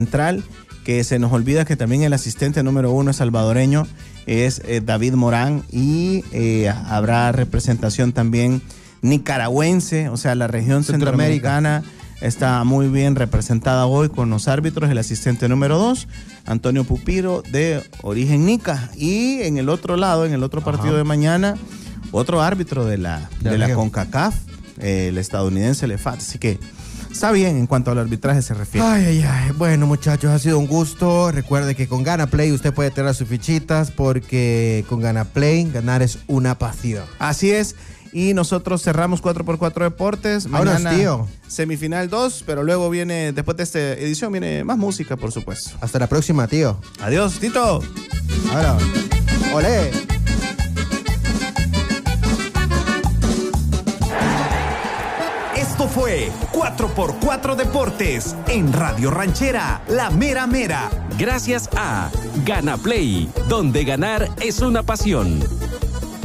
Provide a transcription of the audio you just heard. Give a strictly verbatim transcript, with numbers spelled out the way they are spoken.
central, que se nos olvida que también el asistente número uno es salvadoreño, es eh, David Morán, y eh, habrá representación también nicaragüense, o sea, la región centroamericana está muy bien representada hoy con los árbitros. El asistente número dos, Antonio Pupiro, de origen nica, y en el otro lado, en el otro partido Ajá. de mañana, otro árbitro de la, de, de la CONCACAF, eh, el estadounidense Lefat, así que está bien en cuanto al arbitraje se refiere. Ay, ay, ay. Bueno, muchachos, ha sido un gusto. Recuerde que con Gana Play usted puede tener sus fichitas, porque con Gana Play ganar es una pasión. Así es. Y nosotros cerramos cuatro por cuatro Deportes. Mañana Ahora, tío. Semifinal dos, pero luego viene, después de esta edición, viene más música, por supuesto. Hasta la próxima, tío. Adiós, Tito. Ahora, olé. Esto fue cuatro por cuatro Deportes en Radio Ranchera, La Mera Mera. Gracias a Gana Play, donde ganar es una pasión.